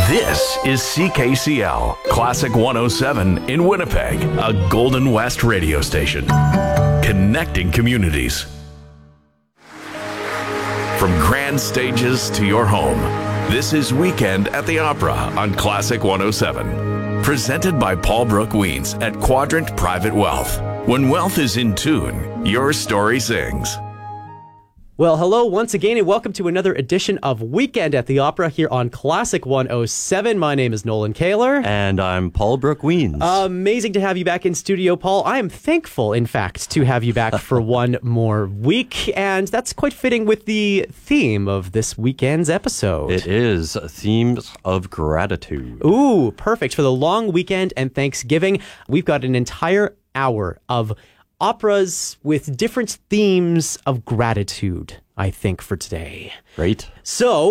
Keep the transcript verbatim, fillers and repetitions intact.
This is C K C L, Classic one oh seven in Winnipeg, a Golden West radio station. Connecting communities. From grand stages to your home, this is Weekend at the Opera on Classic one oh seven. Presented by Paul Brooke Weens at Quadrant Private Wealth. When wealth is in tune, your story sings. Well, hello once again, and welcome to another edition of Weekend at the Opera here on Classic one oh seven. My name is Nolan Kaler. And I'm Paul Brooke Weens. Amazing to have you back in studio, Paul. I am thankful, in fact, to have you back for one more week, and that's quite fitting with the theme of this weekend's episode. It is Themes of Gratitude. Ooh, perfect. For the long weekend and Thanksgiving, we've got an entire hour of operas with different themes of gratitude, I think, for today. Great. So,